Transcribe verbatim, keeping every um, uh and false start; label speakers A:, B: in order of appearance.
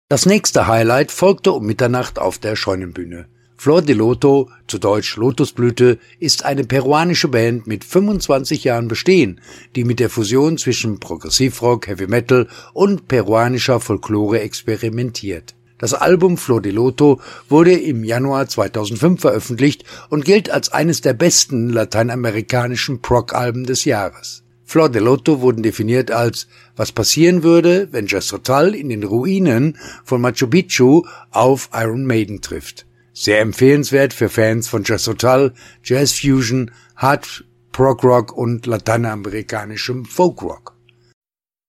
A: Das nächste Highlight folgte um Mitternacht auf der Scheunenbühne. Flor de Loto, zu Deutsch Lotusblüte, ist eine peruanische Band mit fünfundzwanzig Jahren Bestehen, die mit der Fusion zwischen Progressivrock, Heavy Metal und peruanischer Folklore experimentiert. Das Album Flor de Loto wurde im Januar zweitausendfünf veröffentlicht und gilt als eines der besten lateinamerikanischen Prog-Alben des Jahres. Flor de Loto wurden definiert als was passieren würde, wenn Jethro Tull in den Ruinen von Machu Picchu auf Iron Maiden trifft. Sehr empfehlenswert für Fans von Jethro Tull, Jazz Fusion, Hard Prog Rock und lateinamerikanischem Folk Rock.